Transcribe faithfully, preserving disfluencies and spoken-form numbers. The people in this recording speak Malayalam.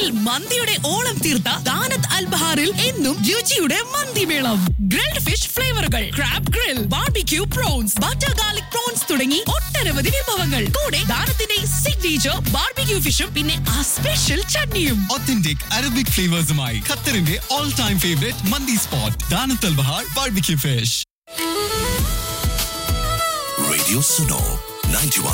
മന്തിയുടെ ഓളം തീർത്ത ദാനത്ത് അൽ ബഹാറിൽ എന്നും രുചിയുടെ മന്തിമേളം. Grilled fish ഫ്ലേവറുകൾ, crab grill, barbecue prawns, butter garlic prawns തുടങ്ങി ഒട്ടനവധി വിഭവങ്ങൾ. കൂടെ ദാനത്തിന്റെ സിഗ്നേച്ചർ ബാർബിക്യൂ ഫിഷും പിന്നെ ആ സ്പെഷ്യൽ ചട്നിയും. Authentic Arabic flavors-മായി ഖത്തറിന്റെ all time favorite മന്തി spot ദാനത്ത് അൽ Bahar barbecue fish. Radio Suno ninety-one